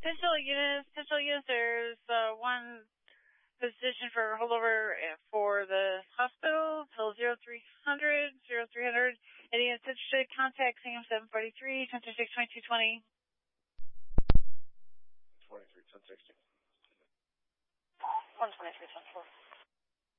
Potential units, there's one position for holdover for the hospital, till 0300, 0300. Any units should contact SAM 743, 1036, 2220. 23, 1060. 123, 1040.